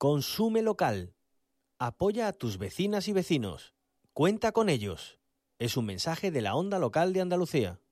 Consume local. Apoya a tus vecinas y vecinos. Cuenta con ellos. Es un mensaje de la Onda Local de Andalucía.